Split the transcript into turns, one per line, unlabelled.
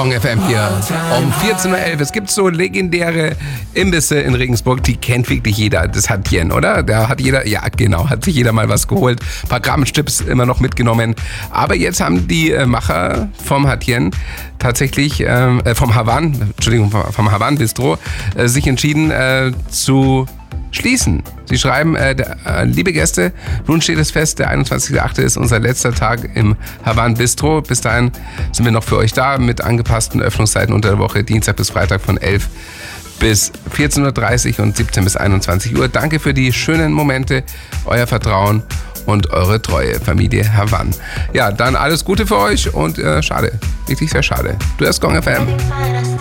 FM hier um 14.11 Uhr. Es gibt so legendäre Imbisse in Regensburg, die kennt wirklich jeder. Das Hatjen, oder? Da hat jeder, ja genau, hat sich jeder mal was geholt. Ein paar Gramm-Chips immer noch mitgenommen. Aber jetzt haben die Macher vom Hatjen tatsächlich, vom Havan Bistro, sich entschieden zu schließen. Sie schreiben, liebe Gäste, nun steht es fest, der 21.08. ist unser letzter Tag im Havan Bistro. Bis dahin sind wir noch für euch da mit angepassten Öffnungszeiten unter der Woche, Dienstag bis Freitag von 11 bis 14.30 Uhr und 17 bis 21 Uhr. Danke für die schönen Momente, euer Vertrauen und eure Treue, Familie Havan. Ja, dann alles Gute für euch und schade, wirklich sehr schade. Du hörst Gong FM.